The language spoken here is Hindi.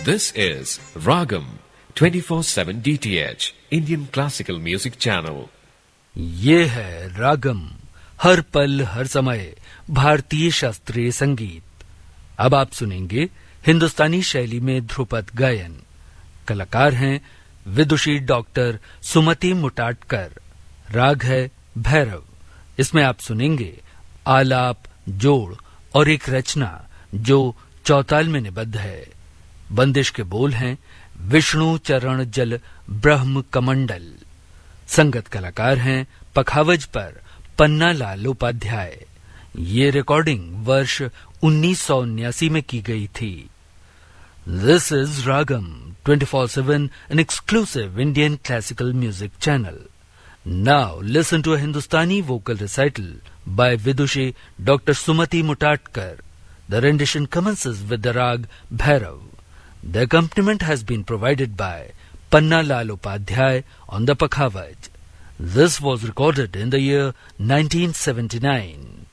This is Ragam 24/7 DTH Indian Classical Music Channel. ये है रागम, हर पल हर समय भारतीय शास्त्रीय संगीत। अब आप सुनेंगे हिंदुस्तानी शैली में ध्रुपद गायन। कलाकार हैं विदुषी डॉक्टर सुमति मुटाटकर। राग है भैरव। इसमें आप सुनेंगे आलाप, जोड़ और एक रचना जो चौताल में निबद्ध है। बंदिश के बोल हैं विष्णु चरण जल ब्रह्म कमंडल। संगत कलाकार हैं पखावज पर पन्ना लाल उपाध्याय। ये रिकॉर्डिंग वर्ष 1979 में की गई थी। This is ragam 24/7 an exclusive Indian classical music channel. Now listen to a Hindustani vocal recital by Vidushi Dr. Sumati Mutatkar. The rendition commences with the rag Bhairav. The accompaniment has been provided by Panna Lal Upadhyay on the Pakhavaj. This was recorded in the year 1979.